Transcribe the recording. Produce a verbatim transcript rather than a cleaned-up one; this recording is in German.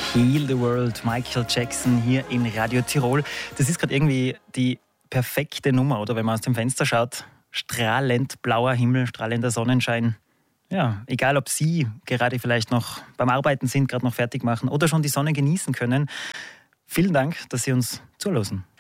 Heal the World, Michael Jackson hier in Radio Tirol. Das ist gerade irgendwie die perfekte Nummer, oder? Wenn man aus dem Fenster schaut, strahlend blauer Himmel, strahlender Sonnenschein. Ja, egal ob Sie gerade vielleicht noch beim Arbeiten sind, gerade noch fertig machen oder schon die Sonne genießen können. Vielen Dank, dass Sie uns zuhören.